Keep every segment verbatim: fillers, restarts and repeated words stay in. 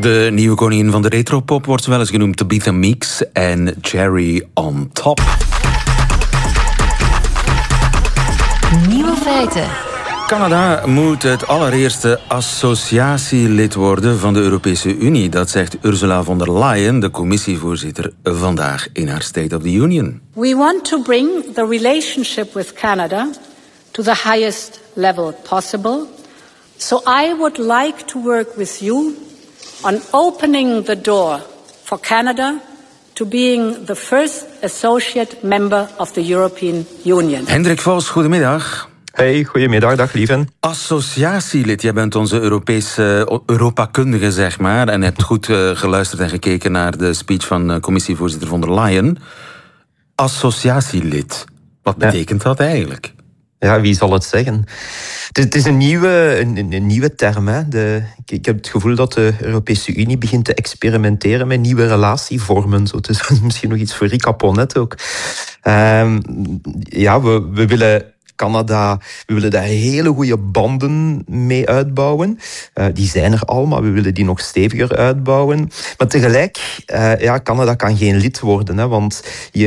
De nieuwe koningin van de retropop wordt wel eens genoemd Tabitha Meeks en Cherry on Top. Nieuwe feiten. Canada moet het allereerste associatielid worden van de Europese Unie. Dat zegt Ursula von der Leyen, de commissievoorzitter, vandaag in haar State of the Union. We want to bring the relationship with Canada to the highest level possible. So I would like to work with you on opening the door for Canada to being the first associate member of the European Union. Hendrik Vos, goedemiddag. Hey, goedemiddag, dag lieven. Associatielid, jij bent onze Europese Europakundige, zeg maar, en hebt goed uh, geluisterd en gekeken naar de speech van uh, commissievoorzitter von der Leyen. Associatielid, wat betekent ja. dat eigenlijk? Ja, wie zal het zeggen? Het is een nieuwe, een, een nieuwe term. Hè. De, ik heb het gevoel dat de Europese Unie begint te experimenteren met nieuwe relatievormen. Zo, het is misschien nog iets voor Rika Ponet ook. Um, ja, we, we willen Canada, we willen daar hele goede banden mee uitbouwen. Uh, die zijn er al, maar we willen die nog steviger uitbouwen. Maar tegelijk, uh, ja, Canada kan geen lid worden, hè, want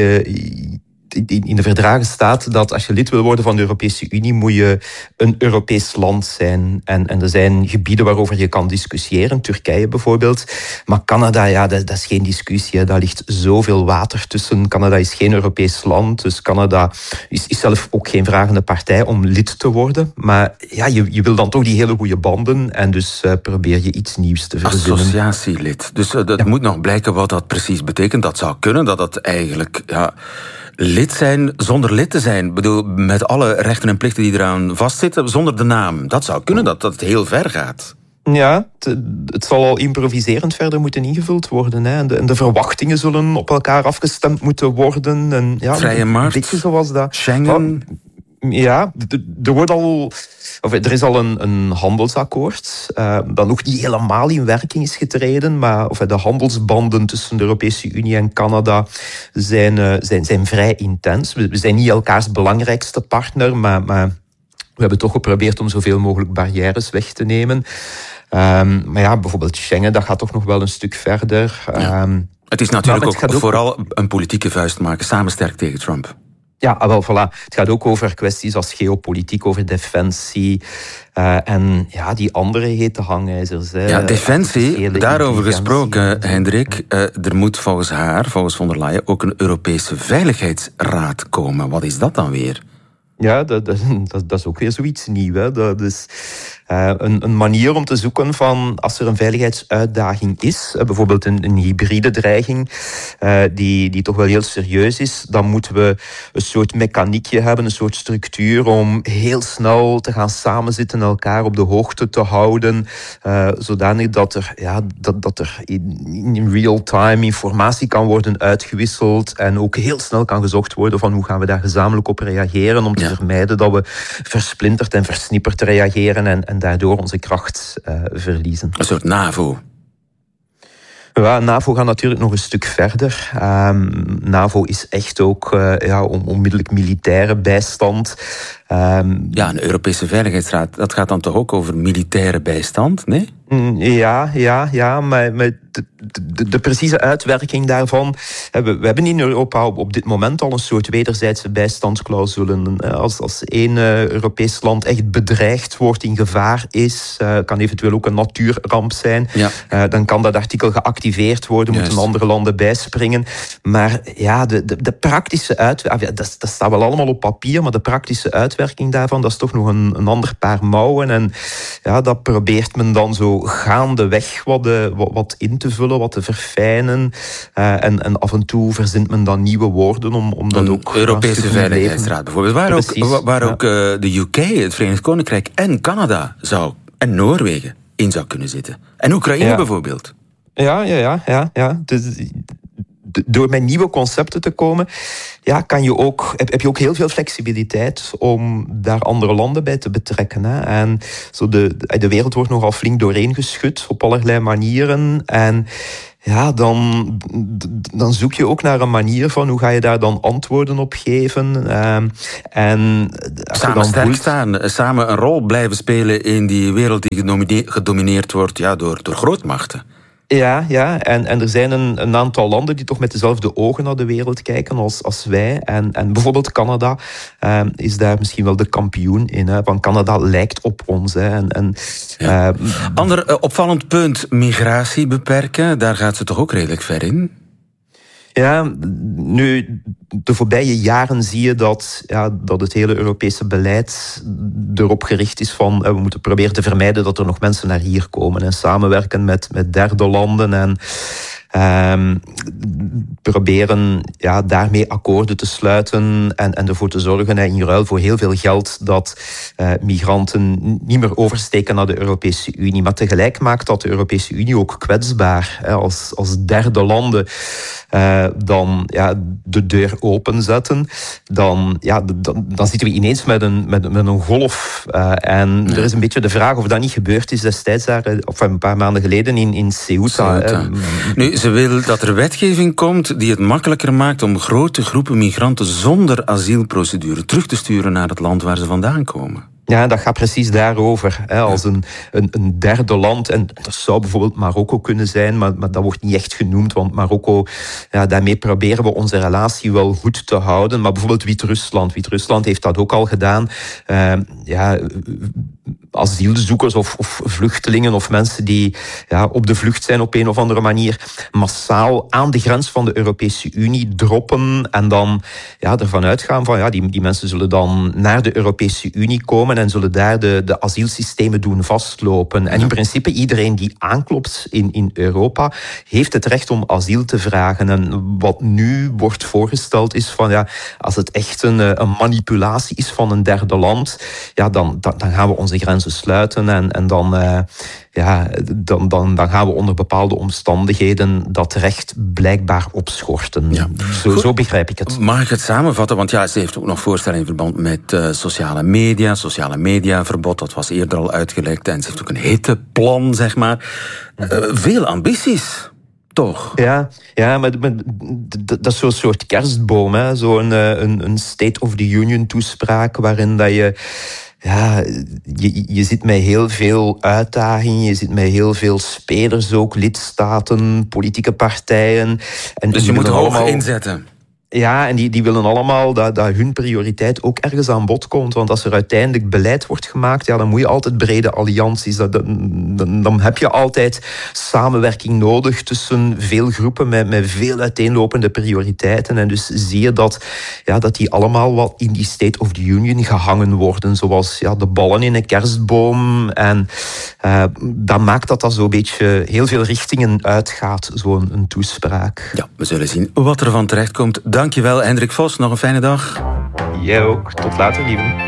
je... in de verdragen staat dat als je lid wil worden van de Europese Unie, moet je een Europees land zijn. En, en er zijn gebieden waarover je kan discussiëren, Turkije bijvoorbeeld. Maar Canada, ja, dat, dat is geen discussie. Hè. Daar ligt zoveel water tussen. Canada is geen Europees land, dus Canada is, is zelf ook geen vragende partij om lid te worden. Maar ja, je, je wil dan toch die hele goede banden en dus uh, probeer je iets nieuws te verzinnen. Associatielid. Dus uh, dat ja. moet nog blijken wat dat precies betekent. Dat zou kunnen, dat dat eigenlijk... Ja, lid zijn zonder lid te zijn. Ik bedoel, met alle rechten en plichten die eraan vastzitten, zonder de naam. Dat zou kunnen, dat, dat het heel ver gaat. Ja, het, het zal al improviserend verder moeten ingevuld worden. Hè. En, de, en de verwachtingen zullen op elkaar afgestemd moeten worden. En, ja, vrije markt, een beetje zoals dat. Schengen. Ja, er wordt al... Of er is al een, een handelsakkoord uh, dat nog niet helemaal in werking is getreden, maar of, de handelsbanden tussen de Europese Unie en Canada zijn, uh, zijn, zijn vrij intens. We, we zijn niet elkaars belangrijkste partner, maar, maar we hebben toch geprobeerd om zoveel mogelijk barrières weg te nemen. Um, maar ja, bijvoorbeeld Schengen, dat gaat toch nog wel een stuk verder. Ja. Um, het is natuurlijk ook, ook vooral een politieke vuist maken, samen sterk tegen Trump. Ja, wel, voilà. Het gaat ook over kwesties als geopolitiek, over defensie uh, en ja, die andere hete hangijzers. Hè. Ja, defensie, daarover gesproken, Hendrik. Uh, er moet volgens haar, volgens von der Leyen, ook een Europese Veiligheidsraad komen. Wat is dat dan weer? Ja, dat, dat, dat, dat is ook weer zoiets nieuws. Hè. Dat is uh, een, een manier om te zoeken van als er een veiligheidsuitdaging is, uh, bijvoorbeeld een, een hybride dreiging, uh, die, die toch wel heel serieus is, dan moeten we een soort mechaniekje hebben, een soort structuur om heel snel te gaan samenzitten en elkaar op de hoogte te houden, uh, zodanig dat er, ja, dat, dat er in, in real time informatie kan worden uitgewisseld en ook heel snel kan gezocht worden van hoe gaan we daar gezamenlijk op reageren om te ja. vermijden dat we versplinterd en versnipperd reageren en, en daardoor onze kracht uh, verliezen. Een soort NAVO. Ja, NAVO gaat natuurlijk nog een stuk verder. Um, NAVO is echt ook uh, ja, onmiddellijk militaire bijstand. Um, ja, een Europese Veiligheidsraad, dat gaat dan toch ook over militaire bijstand, nee? Ja, ja, ja, maar, maar de, de, de precieze uitwerking daarvan... We, we hebben in Europa op, op dit moment al een soort wederzijdse bijstandsclausulen. Als, als één uh, Europees land echt bedreigd wordt, in gevaar is... Uh, kan eventueel ook een natuurramp zijn... Ja. Uh, dan kan dat artikel geactiveerd worden, Juist. moeten andere landen bijspringen. Maar ja, de, de, de praktische uitwerking... Dat, dat staat wel allemaal op papier, maar de praktische uitwerking daarvan... dat is toch nog een, een ander paar mouwen. En ja, dat probeert men dan zo gaandeweg wat, de, wat, wat in te vullen, wat te verfijnen. Uh, en, en af en toe verzint men dan nieuwe woorden om, om dat een ook... Europese Veiligheidsraad bijvoorbeeld. Waar Precies, ook, waar ja. ook uh, de U K, het Verenigd Koninkrijk en Canada zou, en Noorwegen in zou kunnen zitten. En Oekraïne ja. bijvoorbeeld. Ja, ja, ja. ja, ja. Dus, door met nieuwe concepten te komen, ja, kan je ook, heb, heb je ook heel veel flexibiliteit om daar andere landen bij te betrekken. Hè. En zo de, de wereld wordt nogal flink doorheen geschud op allerlei manieren. En ja, dan, dan zoek je ook naar een manier van hoe ga je daar dan antwoorden op geven. Uh, en samen dan sterk voelt... staan, samen een rol blijven spelen in die wereld die gedomineerd wordt ja, door, door grootmachten. Ja, ja. En, en er zijn een, een aantal landen die toch met dezelfde ogen naar de wereld kijken als, als wij. En, en bijvoorbeeld Canada uh, is daar misschien wel de kampioen in. Hè. Want Canada lijkt op ons. Hè. En, en, ja. uh, Ander uh, opvallend punt, migratie beperken. Daar gaat ze toch ook redelijk ver in? Ja, nu, de voorbije jaren zie je dat, ja, dat het hele Europese beleid erop gericht is van we moeten proberen te vermijden dat er nog mensen naar hier komen en samenwerken met, met derde landen en um, proberen ja, daarmee akkoorden te sluiten en, en ervoor te zorgen in ruil voor heel veel geld dat uh, migranten niet meer oversteken naar de Europese Unie. Maar tegelijk maakt dat de Europese Unie ook kwetsbaar. Hè, als, als derde landen Uh, dan ja, de deur openzetten, dan, ja, dan, dan zitten we ineens met een, met, met een golf. Uh, en ja. Er is een beetje de vraag of dat niet gebeurd is destijds, daar, of een paar maanden geleden in, in Ceuta. Ceuta. Nu, ze wil dat er wetgeving komt die het makkelijker maakt om grote groepen migranten zonder asielprocedure terug te sturen naar het land waar ze vandaan komen. Ja, dat gaat precies daarover. Hè, als een, een, een derde land, en dat zou bijvoorbeeld Marokko kunnen zijn, maar, maar dat wordt niet echt genoemd, want Marokko, ja, daarmee proberen we onze relatie wel goed te houden. Maar bijvoorbeeld Wit-Rusland. Wit-Rusland heeft dat ook al gedaan. Uh, ja, asielzoekers of, of vluchtelingen of mensen die ja, op de vlucht zijn op een of andere manier massaal aan de grens van de Europese Unie droppen en dan ja, ervan uitgaan van ja, die, die mensen zullen dan naar de Europese Unie komen en zullen daar de, de asielsystemen doen vastlopen. En in principe iedereen die aanklopt in, in Europa heeft het recht om asiel te vragen. En wat nu wordt voorgesteld is van ja, als het echt een, een manipulatie is van een derde land, ja, dan, dan, dan gaan we onze grenzen sluiten en, en dan, uh, ja, dan, dan, dan gaan we onder bepaalde omstandigheden dat recht blijkbaar opschorten. Ja. Zo, zo begrijp ik het. Mag ik het samenvatten? Want ja, ze heeft ook nog voorstellen in verband met uh, sociale media, sociale mediaverbod, dat was eerder al uitgelekt. En ze heeft ook een hitteplan, zeg maar. Uh, veel ambities. Toch? Ja, ja, maar dat is zo'n soort kerstboom, hè? Zo'n een, een State of the Union toespraak waarin dat je ja, je, je zit met heel veel uitdagingen, je zit met heel veel spelers ook, lidstaten, politieke partijen. En dus je moet hoog allemaal inzetten. Ja, en die, die willen allemaal dat, dat hun prioriteit ook ergens aan bod komt. Want als er uiteindelijk beleid wordt gemaakt, ja, dan moet je altijd brede allianties. Dat, dan, dan heb je altijd samenwerking nodig tussen veel groepen met, met veel uiteenlopende prioriteiten. En dus zie je dat, ja, dat die allemaal wat in die State of the Union gehangen worden. Zoals ja, de ballen in een kerstboom. En uh, dat maakt dat dat zo'n beetje heel veel richtingen uitgaat, zo'n een toespraak. Ja, we zullen zien wat er van terecht komt. Dankjewel, Hendrik Vos. Nog een fijne dag. Jij ook. Tot later, lieve.